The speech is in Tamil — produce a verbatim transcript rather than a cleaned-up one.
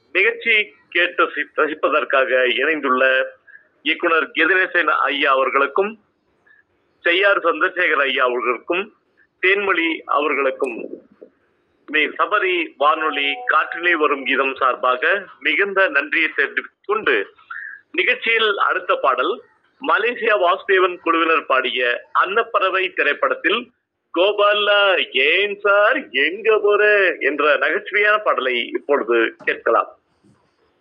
நிகழ்ச்சி கேட்டு ரசிப்பதற்காக இணைந்துள்ள இயக்குனர் கதிரேசன் ஐயா அவர்களுக்கும் செய்யார் சந்திரசேகர் ஐயா அவர்களுக்கும் தேன்மொழி அவர்களுக்கும் சபரி வானொலி காற்றிலே வரும் கீதம் சார்பாக மிகுந்த நன்றியை தெரிவித்துக் கொண்டு நிகழ்ச்சியில் அடுத்த பாடல் மலேசியா வாசுதேவன் குழுவினர் பாடிய அன்னப்பறவை திரைப்படத்தில் கோபாலா ஏன் சார் எங்க போற என்ற நகைச்சுவையான பாடலை இப்பொழுது கேட்கலாம்.